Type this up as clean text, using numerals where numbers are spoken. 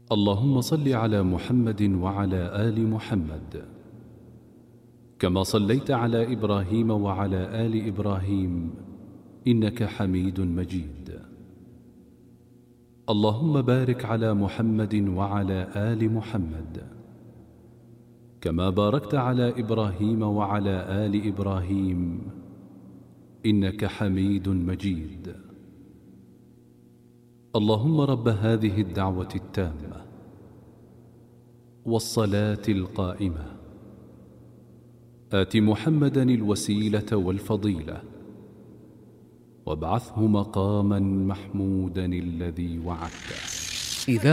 اللهم صل على محمد وعلى آل محمد كما صليت على إبراهيم وعلى آل إبراهيم إنك حميد مجيد. اللهم بارك على محمد وعلى آل محمد كما باركت على إبراهيم وعلى آل إبراهيم إنك حميد مجيد. اللهم رب هذه الدعوة التامة والصلاة القائمة آت محمدا الوسيلة والفضيلة وابعثه مقاما محمودا الذي وعدته.